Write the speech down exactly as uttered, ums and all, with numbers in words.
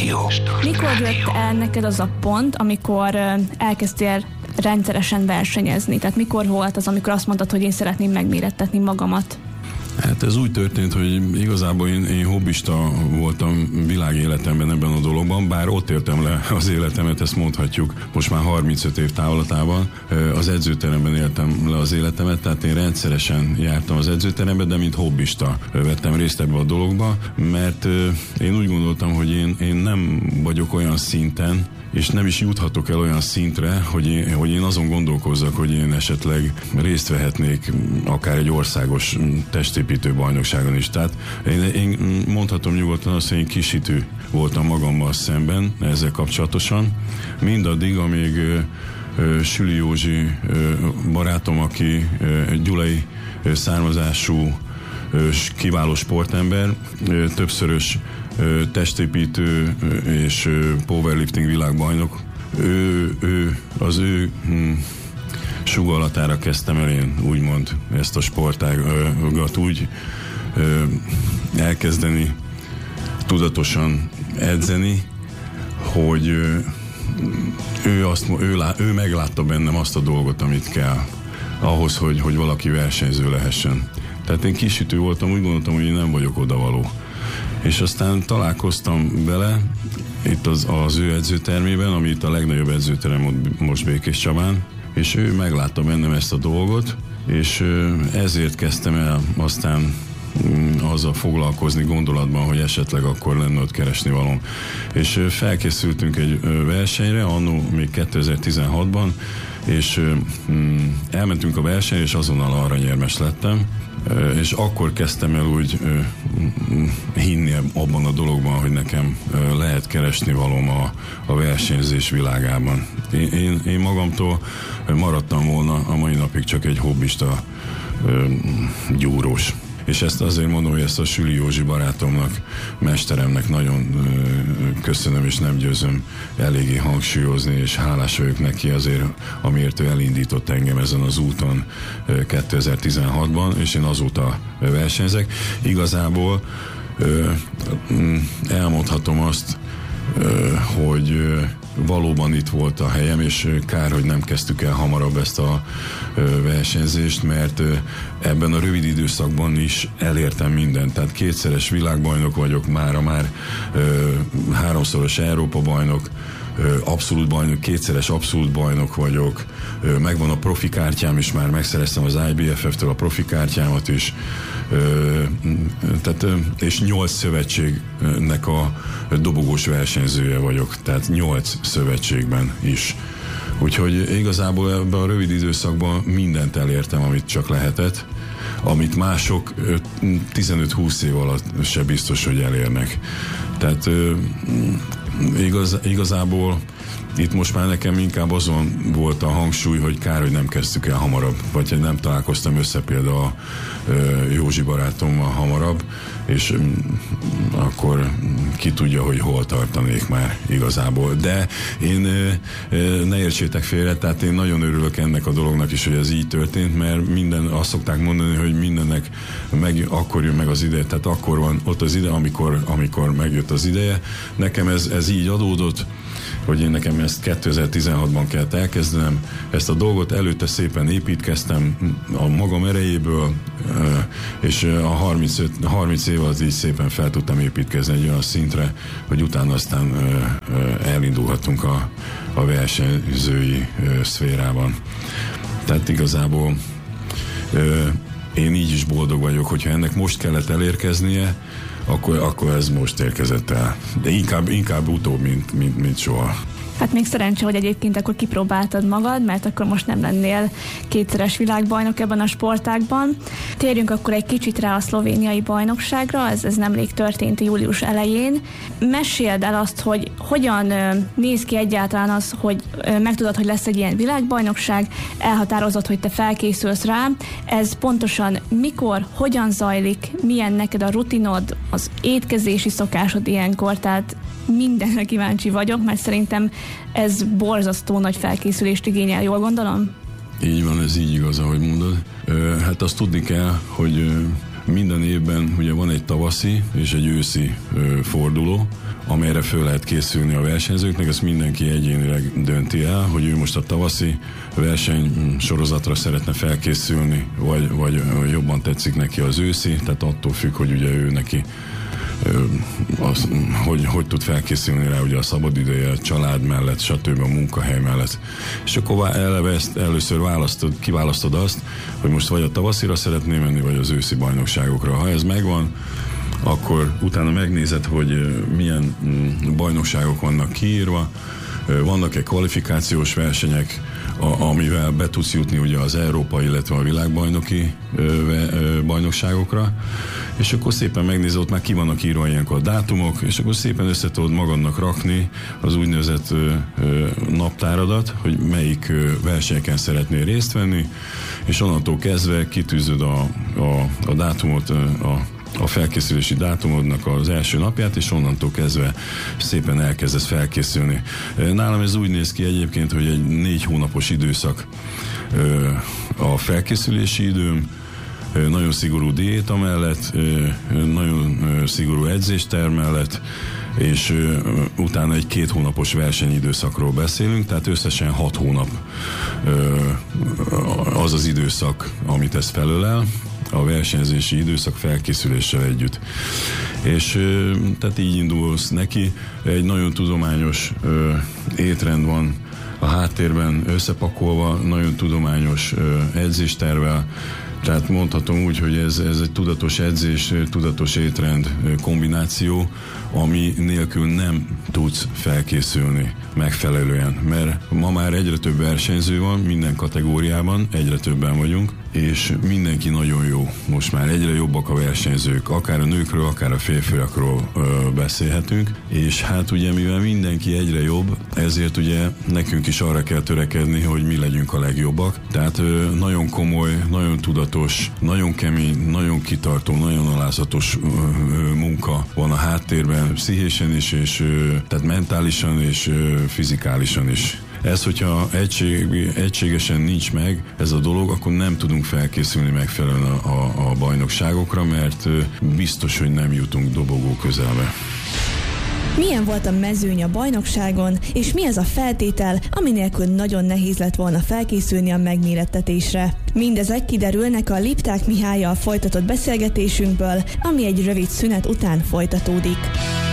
Rádió. Mikor jött el neked az a pont, amikor elkezdtél rendszeresen versenyezni? Tehát mikor volt az, amikor azt mondtad, hogy én szeretném megmérettetni magamat? Hát ez úgy történt, hogy igazából én, én hobbista voltam világéletemben ebben a dologban, bár ott értem le az életemet, ezt mondhatjuk most már harmincöt év távlatában. Az edzőteremben éltem le az életemet, tehát én rendszeresen jártam az edzőterembe, de mint hobbista vettem részt ebbe a dologba, mert én úgy gondoltam, hogy én, én nem vagyok olyan szinten, és nem is juthatok el olyan szintre, hogy én, hogy én azon gondolkozzak, hogy én esetleg részt vehetnék akár egy országos testépítő bajnokságon is. Tehát én, én mondhatom nyugodtan azt, hogy én kisítő voltam magammal szemben ezzel kapcsolatosan. Mindaddig, amíg ö, ö, Süli Józsi ö, barátom, aki ö, gyulai ö, származású ö, kiváló sportember, ö, többszörös testépítő és powerlifting világbajnok. Ő, ő, az ő hm, sugallatára kezdtem el én úgymond ezt a sportágat úgy ö, elkezdeni tudatosan edzeni, hogy ö, ő, azt, ő, lá, ő meglátta bennem azt a dolgot, amit kell ahhoz, hogy, hogy valaki versenyző lehessen. Tehát én kisütő voltam, úgy gondoltam, hogy én nem vagyok odavaló. És aztán találkoztam vele itt az, az ő edzőtermében, ami itt a legnagyobb edzőterem most Békés Csabán, és ő meglátta bennem ezt a dolgot, és ezért kezdtem el aztán azzal foglalkozni gondolatban, hogy esetleg akkor lenne ott keresni valóm. És felkészültünk egy versenyre, annó még kétezer-tizenhatban, és elmentünk a versenyre, és azonnal aranyérmes lettem, és akkor kezdtem el úgy hinni abban a dologban, hogy nekem lehet keresni valóm a, a versenyzés világában. Én, én, én magamtól maradtam volna a mai napig csak egy hobbista gyúrós. És ezt azért mondom, hogy ezt a Süli Józsi barátomnak, mesteremnek nagyon köszönöm, és nem győzöm eléggé hangsúlyozni, és hálás vagyok neki azért, amiért ő elindított engem ezen az úton kétezer-tizenhatban, és én azóta versenyzek. Igazából elmondhatom azt, hogy valóban itt volt a helyem, és kár, hogy nem kezdtük el hamarabb ezt a versenyzést, mert ebben a rövid időszakban is elértem mindent. Tehát kétszeres világbajnok vagyok mára már, háromszoros Európa bajnok, abszolút bajnok, kétszeres abszolút bajnok vagyok, megvan a profi kártyám is, már megszereztem az I B F F-től a profi kártyámat is, tehát, és nyolc szövetségnek a dobogós versenyzője vagyok, tehát nyolc szövetségben is. Úgyhogy igazából ebben a rövid időszakban mindent elértem, amit csak lehetett, amit mások tizenöt-húsz év alatt se biztos, hogy elérnek. Tehát igaz, igazából itt most már nekem inkább azon volt a hangsúly, hogy kár, hogy nem kezdtük el hamarabb, vagy hogy nem találkoztam össze például a Józsi barátommal hamarabb, és akkor ki tudja, hogy hol tartanék már igazából. De én ne értsétek félre, tehát én nagyon örülök ennek a dolognak is, hogy ez így történt, mert minden, azt szokták mondani, hogy mindennek meg, akkor jön meg az ideje, tehát akkor van ott az ide, amikor, amikor megjött az ideje. Nekem ez, ez így adódott, hogy én nekem ezt kétezer-tizenhatban kellett elkezdenem. Ezt a dolgot előtte szépen építkeztem a magam erejéből, és a harmincöt, harminc év alatt így szépen fel tudtam építkezni egy olyan szintre, hogy utána aztán elindulhatunk a, a versenyzői szférában. Tehát igazából én így is boldog vagyok, hogyha ennek most kellett elérkeznie, Akkor, akkor ez most érkezett el. De inkább, inkább utóbb, mint, mint, mint soha. Hát még szerencsé, hogy egyébként akkor kipróbáltad magad, mert akkor most nem lennél kétszeres világbajnok ebben a sportágban. Térjünk akkor egy kicsit rá a szlovéniai bajnokságra, ez, ez nemrég történt július elején. Meséld el azt, hogy hogyan néz ki egyáltalán az, hogy megtudod, hogy lesz egy ilyen világbajnokság, elhatározod, hogy te felkészülsz rá. Ez pontosan mikor, hogyan zajlik, milyen neked a rutinod, az étkezési szokásod ilyenkor, tehát mindenre kíváncsi vagyok, mert szerintem ez borzasztó nagy felkészülést igényel, jól gondolom? Így van, ez így igaz, ahogy mondod. Hát azt tudni kell, hogy minden évben ugye van egy tavaszi és egy őszi forduló. amelyre föl lehet készülni a versenyzőknek, ezt mindenki egyénileg dönti el, hogy ő most a tavaszi verseny sorozatra szeretne felkészülni, vagy, vagy jobban tetszik neki az őszi, tehát attól függ, hogy ugye ő neki az, hogy, hogy tud felkészülni rá ugye a szabadideje, a család mellett, stb. A munkahely mellett. És akkor eleve ezt először választod, kiválasztod azt, hogy most vagy a tavaszira szeretné menni, vagy az őszi bajnokságokra. Ha ez megvan, akkor utána megnézed, hogy milyen bajnokságok vannak kiírva, vannak-e kvalifikációs versenyek, a, amivel be tudsz jutni ugye az Európa, illetve a világbajnoki ö, ö, bajnokságokra, és akkor szépen megnézed, ott már ki vannak írva ilyenkor a dátumok, és akkor szépen össze tudod magadnak rakni az úgynevezett ö, ö, naptáradat, hogy melyik ö, versenyeken szeretnél részt venni, és onnantól kezdve kitűzöd a, a, a dátumot, a a felkészülési dátumodnak az első napját, és onnantól kezdve szépen elkezdesz felkészülni. Nálam ez úgy néz ki egyébként, hogy egy négy hónapos időszak a felkészülési időm, nagyon szigorú diéta mellett, nagyon szigorú edzésterv mellett, és utána egy két hónapos versenyidőszakról beszélünk, tehát összesen hat hónap az az időszak, amit ez felölel, a versenyzési időszak felkészüléssel együtt. És tehát így indulsz neki, egy nagyon tudományos ö, étrend van a háttérben összepakolva, nagyon tudományos ö, edzéstervvel, tehát mondhatom úgy, hogy ez, ez egy tudatos edzés, tudatos étrend kombináció, ami nélkül nem tudsz felkészülni megfelelően, mert ma már egyre több versenyző van, minden kategóriában, egyre többen vagyunk, és mindenki nagyon jó. Most már egyre jobbak a versenyzők, akár a nőkről, akár a férfiakról ö, beszélhetünk, és hát ugye mivel mindenki egyre jobb, ezért ugye nekünk is arra kell törekedni, hogy mi legyünk a legjobbak. Tehát ö, nagyon komoly, nagyon tudatos, nagyon kemény, nagyon kitartó, nagyon alázatos ö, ö, munka van a háttérben, pszichésen is, és ö, tehát mentálisan és ö, fizikálisan is. Ez, hogyha egység, egységesen nincs meg ez a dolog, akkor nem tudunk felkészülni megfelelően a, a, a bajnokságokra, mert biztos, hogy nem jutunk dobogó közelbe. Milyen volt a mezőny a bajnokságon, és mi az a feltétel, ami nélkül nagyon nehéz lett volna felkészülni a megmérettetésre? Mindezek kiderülnek a Lipták Mihállyal folytatott beszélgetésünkből, ami egy rövid szünet után folytatódik.